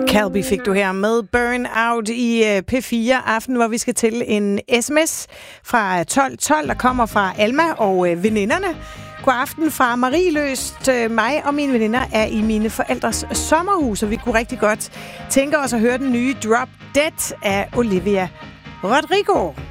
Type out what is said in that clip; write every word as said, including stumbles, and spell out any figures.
Calby fik du her med Burn Out i P fire Aften, hvor vi skal til en sms fra tolv tolv, der kommer fra Alma og veninderne. God aften fra Marie Løst. Mig og mine veninder er i mine forældres sommerhus, og vi kunne rigtig godt tænke os at høre den nye Drop Dead af Olivia Rodrigo.